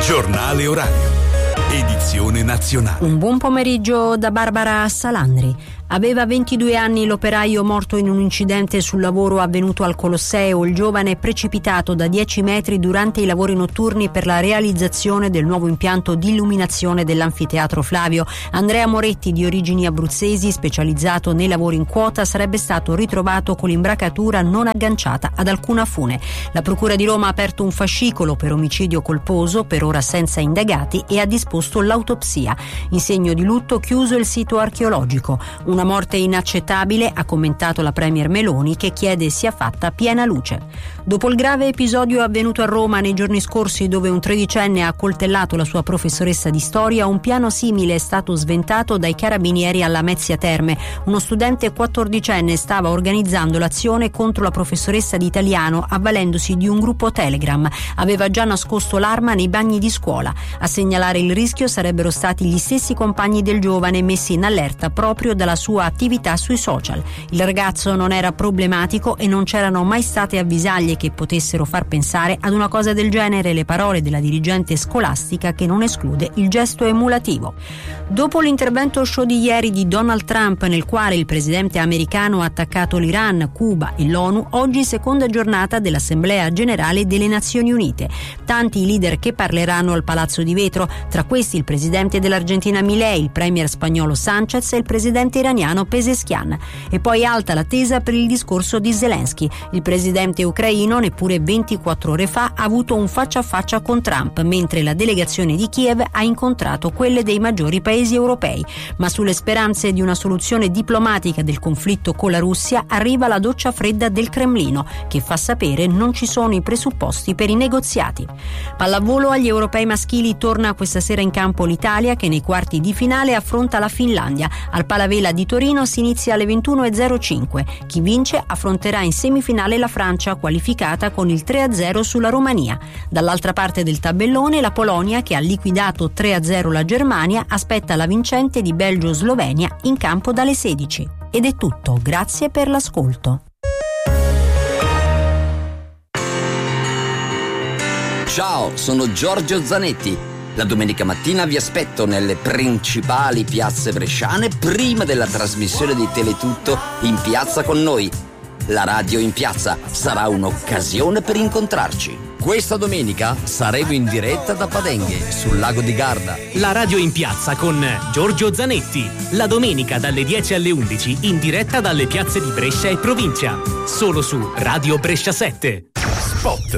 Giornale orario. Edizione nazionale. Un buon pomeriggio da Barbara Salandri. Aveva 22 anni l'operaio morto in un incidente sul lavoro avvenuto al Colosseo. Il giovane è precipitato da 10 metri durante i lavori notturni per la realizzazione del nuovo impianto di illuminazione dell'anfiteatro Flavio. Andrea Moretti, di origini abruzzesi, specializzato nei lavori in quota, sarebbe stato ritrovato con l'imbracatura non agganciata ad alcuna fune. La Procura di Roma ha aperto un fascicolo per omicidio colposo, per ora senza indagati, e ha disposto l'autopsia. In segno di lutto chiuso il sito archeologico. Una morte inaccettabile, ha commentato la premier Meloni, che chiede sia fatta piena luce. Dopo il grave episodio avvenuto a Roma nei giorni scorsi, dove un 13enne ha accoltellato la sua professoressa di storia, un piano simile è stato sventato dai carabinieri alla Mezzia Terme. Uno studente 14enne stava organizzando l'azione contro la professoressa di italiano avvalendosi di un gruppo Telegram. Aveva già nascosto l'arma nei bagni di scuola. A segnalare il rischio sarebbero stati gli stessi compagni del giovane, messi in allerta proprio dalla sua attività sui social. Il ragazzo non era problematico e non c'erano mai state avvisaglie che potessero far pensare ad una cosa del genere. Le parole della dirigente scolastica, che non esclude il gesto emulativo. Dopo l'intervento show di ieri di Donald Trump, nel quale il presidente americano ha attaccato l'Iran, Cuba e l'ONU, oggi seconda giornata dell'Assemblea Generale delle Nazioni Unite. Tanti i leader che parleranno al Palazzo di Vetro, tra questi il presidente dell'Argentina Milei, il premier spagnolo Sanchez e il presidente iraniano Pezeshkian. E poi alta l'attesa per il discorso di Zelensky. Il presidente ucraino, neppure 24 ore fa, ha avuto un faccia a faccia con Trump, mentre la delegazione di Kiev ha incontrato quelle dei maggiori paesi europei. Ma sulle speranze di una soluzione diplomatica del conflitto con la Russia arriva la doccia fredda del Cremlino, che fa sapere non ci sono i presupposti per i negoziati. Pallavolo agli europei maschili torna questa sera in campo l'Italia, che nei quarti di finale affronta la Finlandia. Al Palavela di Torino si inizia alle 21:05. Chi vince affronterà in semifinale la Francia, qualificata con il 3-0 sulla Romania. Dall'altra parte del tabellone la Polonia, che ha liquidato 3-0 la Germania, aspetta la vincente di Belgio-Slovenia in campo dalle 16. Ed è tutto, grazie per l'ascolto. Ciao, sono Giorgio Zanetti. La domenica mattina vi aspetto nelle principali piazze bresciane prima della trasmissione di Teletutto In Piazza con Noi. La radio in piazza sarà un'occasione per incontrarci. Questa domenica saremo in diretta da Padenghe, sul lago di Garda. La radio in piazza con Giorgio Zanetti. La domenica dalle 10 alle 11 in diretta dalle piazze di Brescia e provincia. Solo su Radio Brescia 7. Spot.